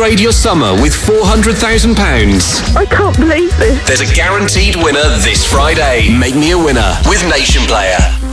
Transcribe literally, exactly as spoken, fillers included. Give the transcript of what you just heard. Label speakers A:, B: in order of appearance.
A: upgrade your summer with four hundred thousand pounds.
B: I can't believe this.
A: There's a guaranteed winner this Friday. Make me a winner with Nation Player.